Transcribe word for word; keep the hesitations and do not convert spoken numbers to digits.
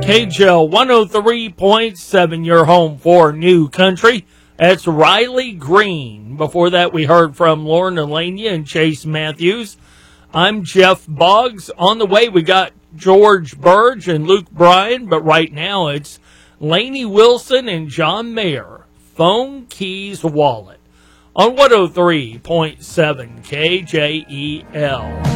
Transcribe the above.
K J L one oh three point seven, your home for New Country. That's Riley Green. Before that, we heard from Lauren Elania and Chase Matthews. I'm Jeff Boggs. On the way, we got George Burge and Luke Bryan, but right now it's Lainey Wilson and John Mayer. Phone, Keys, Wallet. On one oh three point seven K J E L.